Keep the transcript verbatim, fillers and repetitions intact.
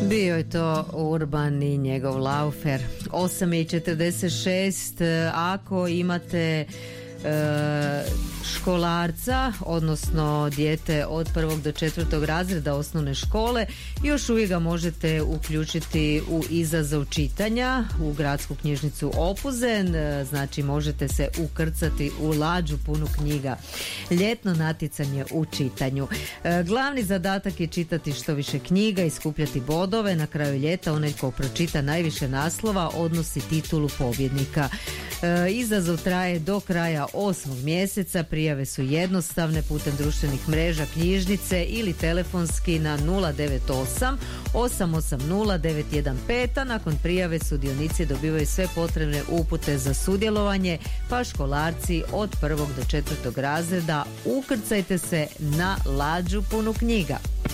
Bio je to Urban i njegov Laufer. osam i četrdeset šest. Ako imate e, školarca, odnosno dijete od prvog do četvrtog razreda osnovne škole, još uvijek ga možete uključiti u izazov čitanja u gradsku knjižnicu Opuzen. Znači možete se ukrcati u lađu punu knjiga. Ljetno natjecanje u čitanju. E, glavni zadatak je čitati što više knjiga i skupljati bodove. Na kraju ljeta onaj ko pročita najviše naslova odnosi titulu pobjednika. E, izazov traje do kraja osmog mjeseca. Prijave su jednostavne putem društvenih mreža knjižnice ili telefonski na nula devet osam osam osam nula devet jedan pet, a nakon prijave sudionici dobivaju sve potrebne upute za sudjelovanje, pa školarci od prvog do četvrtog razreda ukrcajte se na lađu punu knjiga.